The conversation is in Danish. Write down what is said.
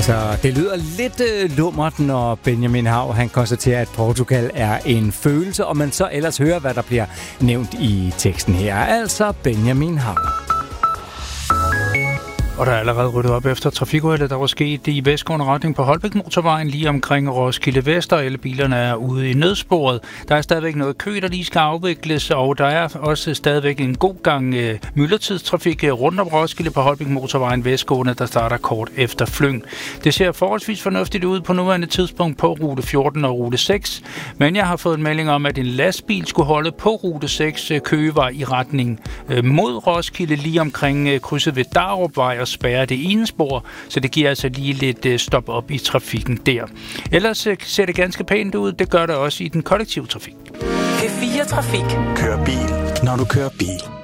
Så det lyder lidt lummert, når Benjamin Hav han konstaterer, at Portugal er en følelse, og man så ellers hører, hvad der bliver nævnt i teksten her. Altså Benjamin Hav. Og der er allerede ryddet op efter trafikuheldet, der var sket i vestgående retning på Holbæk Motorvejen lige omkring Roskilde Vest, og alle bilerne er ude i nødsporet. Der er stadigvæk noget kø, der lige skal afvikles, og der er også stadigvæk en god gang myldretidstrafik rundt om Roskilde på Holbæk Motorvejen vestgående, der starter kort efter Flyng. Det ser forholdsvis fornuftigt ud på nuværende tidspunkt på rute 14 og rute 6, men jeg har fået en melding om, at en lastbil skulle holde på rute 6 Køgevej i retning mod Roskilde lige omkring krydset ved Darupvej og spærre det ene spor, så det giver altså lige lidt stop op i trafikken der. Ellers ser det ganske pænt ud. Det gør det også i den kollektive trafik. P4 Trafik. Kør bil, når du kører bil.